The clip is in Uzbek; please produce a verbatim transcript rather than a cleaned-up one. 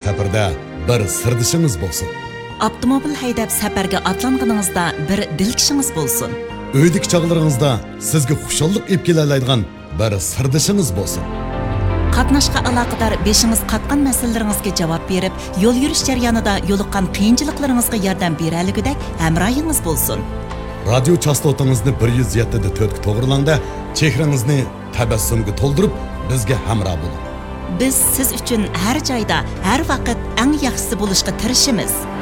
safarda bir sirdishingiz bo'lsin. Avtomobil haydab safarga atlanganingizda bir dilkishingiz bo'lsin. Uydik chog'laringizda sizga xushallik olib kelaoladigan bir sirdishingiz bo'lsin. Qatnashqa aloqador beshingiz qatgan masalalaringizga javob berib, yo'l yurish jarayonida yo'liqqan qiyinchiliklaringizga yordam beraligidek hamrohingiz bo'lsin. Radio chastotangizni bir yuz yetti da to'rt ga to'g'rilangda, chehrangizni tabassumga to'ldirib, bizga hamroh bo'ling. Biz siz uchun har joyda, har vaqt eng yaxshisi bo'lishga tirishamiz.